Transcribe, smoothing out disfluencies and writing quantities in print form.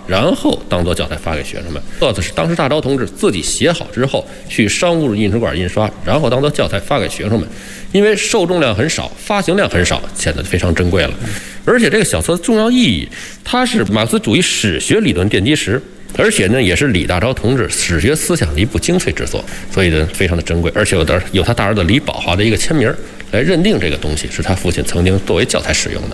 然后当做教材发给学生们。这是当时大钊同志自己写好之后去商务印书馆印刷，然后当做教材发给学生们。因为受众量很少，发行量很少，显得非常珍贵了。而且这个小册的重要意义，它是马克思主义史学理论奠基石，而且呢也是李大钊同志史学思想的一部精粹之作，所以呢非常的珍贵。而且有他大儿子李宝华的一个签名来认定这个东西是他父亲曾经作为教材使用的。